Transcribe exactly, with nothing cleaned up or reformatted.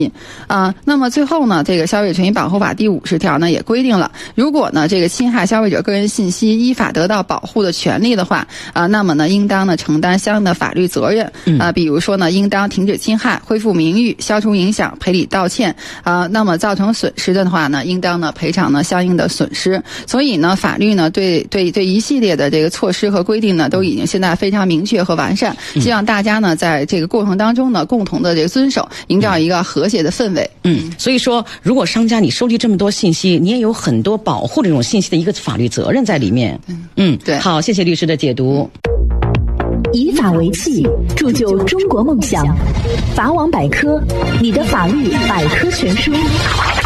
啊、呃，那么最后呢，这个消费者权益保护法第五十条呢也规定了，如果呢这个侵害消费者个人信息依法得到保护的权利的话，啊、呃，那么呢应当呢承担相应的法律责任，啊、呃，比如说呢应当停止侵害、恢复名誉、消除影响、赔礼道歉，啊、呃，那么造成损失的话呢，应当呢赔偿呢相应的损失。所以呢，法律呢对对对一系列的这个措施和规定呢，都已经现在非常明确和完善，希望大家呢在这个过程当中呢，共同的这个遵守，营造一个和谐的氛围。 嗯，所以说，如果商家你收集这么多信息，你也有很多保护这种信息的一个法律责任在里面。嗯嗯，对。好，谢谢律师的解读。 以法为器，铸就中国梦想。法网百科，你的法律百科全书。